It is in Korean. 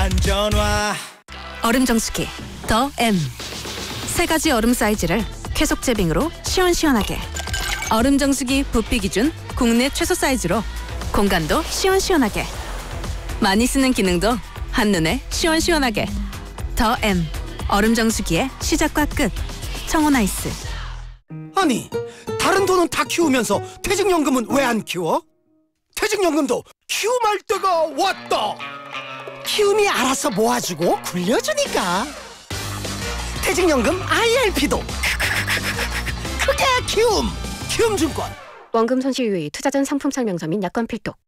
안전화. 얼음 정수기 더 M. 세 가지 얼음 사이즈를 쾌속 제빙으로 시원시원하게. 얼음 정수기 부피 기준 국내 최소 사이즈로 공간도 시원시원하게. 많이 쓰는 기능도 한눈에 시원시원하게. 더 M. 얼음 정수기의 시작과 끝. 청호나이스. 아니, 다른 돈은 다 키우면서 퇴직연금은 왜 안 키워? 퇴직연금도 키움할 때가 왔다. 키움이 알아서 모아주고 굴려주니까. 퇴직연금 IRP도 그게 키움. 키움증권. 원금 손실 유의, 투자 전 상품 설명서 및 약관 필독.